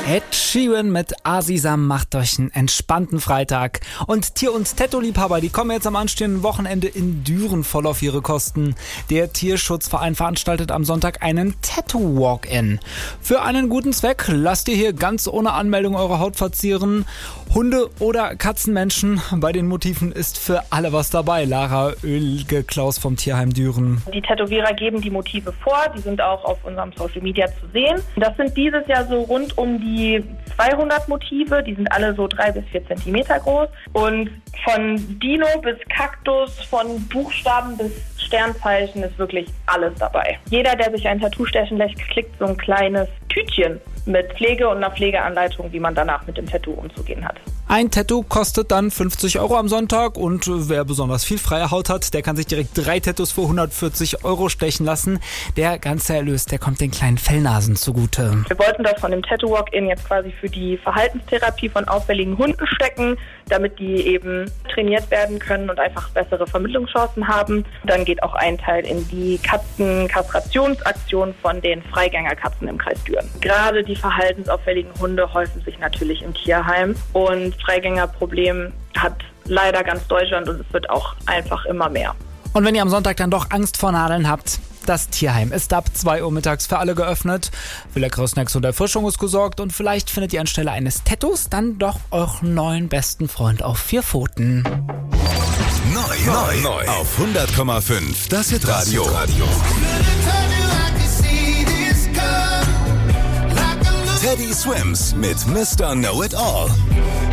Ed Sheeran mit Asisam macht euch einen entspannten Freitag. Und Tier- und Tattoo-Liebhaber, die kommen jetzt am anstehenden Wochenende in Düren voll auf ihre Kosten. Der Tierschutzverein veranstaltet am Sonntag einen Tattoo-Walk-In. Für einen guten Zweck lasst ihr hier ganz ohne Anmeldung eure Haut verzieren. Hunde- oder Katzenmenschen, bei den Motiven ist für alle was dabei. Lara Oelge-Klaus vom Tierheim Düren. Die Tätowierer geben die Motive vor, die sind auch auf unserem Social Media zu sehen. Das sind dieses Jahr so rund um die 200 Motive, die sind alle so 3 bis 4 Zentimeter groß. Und von Dino bis Kaktus, von Buchstaben bis Sternzeichen ist wirklich alles dabei. Jeder, der sich ein Tattoo stechen lässt, kriegt so ein kleines Tütchen mit Pflege und einer Pflegeanleitung, wie man danach mit dem Tattoo umzugehen hat. Ein Tattoo kostet dann 50 € am Sonntag und wer besonders viel freie Haut hat, der kann sich direkt 3 Tattoos für 140 € stechen lassen. Der ganze Erlös, der kommt den kleinen Fellnasen zugute. Wir wollten das von dem Tattoo Walk-In jetzt quasi für die Verhaltenstherapie von auffälligen Hunden stecken, damit die eben trainiert werden können und einfach bessere Vermittlungschancen haben. Dann geht auch ein Teil in die Katzenkastrationsaktion von den Freigängerkatzen im Kreis Düren. Gerade die verhaltensauffälligen Hunde häufen sich natürlich im Tierheim und Freigängerproblem hat leider ganz Deutschland und es wird auch einfach immer mehr. Und wenn ihr am Sonntag dann doch Angst vor Nadeln habt, das Tierheim ist ab 2 Uhr mittags für alle geöffnet. Für leckere Snacks und Erfrischung ist gesorgt und vielleicht findet ihr anstelle eines Tattoos dann doch euren neuen besten Freund auf 4 Pfoten. Neu auf 100,5. Das Hitradio. Teddy Swims mit Mr. Know-It-All.